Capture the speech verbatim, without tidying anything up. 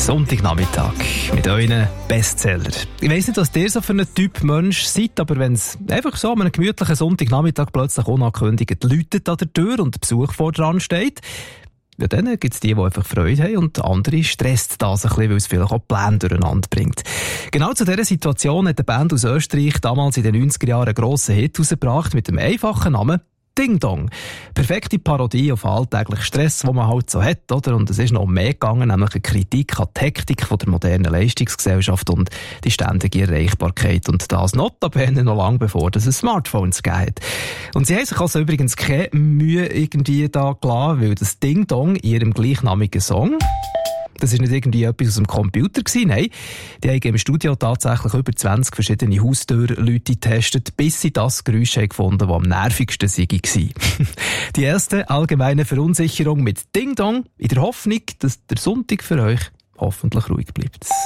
Sonntagnachmittag mit euren Bestseller. Ich weiss nicht, was ihr so für ein Typ Mensch seid, aber wenn es einfach so an einem gemütlichen Sonntagnachmittag plötzlich unangekündigt läutet an der Tür und der Besuch vor dran steht, ja, dann gibt es die, die einfach Freude haben und andere stresst das ein bisschen, weil es vielleicht auch Pläne durcheinander bringt. Genau zu dieser Situation hat eine Band aus Österreich damals in den neunziger Jahren einen grossen Hit rausgebracht mit dem einfachen Namen Ding Dong. Perfekte Parodie auf alltäglichen Stress, den man halt so hat, oder? Und es ist noch mehr gegangen, nämlich eine Kritik an die Hektik von der modernen Leistungsgesellschaft und die ständige Erreichbarkeit. Und das notabene noch lange bevor es Smartphones gegeben hat. Und sie haben sich also übrigens keine Mühe irgendwie da gelassen, weil das Ding Dong in ihrem gleichnamigen Song, das war nicht irgendwie etwas aus dem Computer gewesen, nein. Die haben im Studio tatsächlich über zwanzig verschiedene Haustürleute getestet, bis sie das Geräusch haben gefunden, das am nervigsten war. Die erste allgemeine Verunsicherung mit Ding Dong, in der Hoffnung, dass der Sonntag für euch hoffentlich ruhig bleibt.